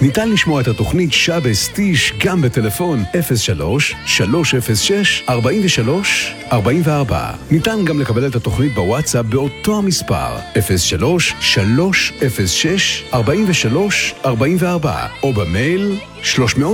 ניתן לשמוע את התוכנית שבס טיש גם בטלפון 03-306-43-44. ניתן גם לקבל את התוכנית בוואטסאפ באותו המספר 03-306-43-44 או במייל 300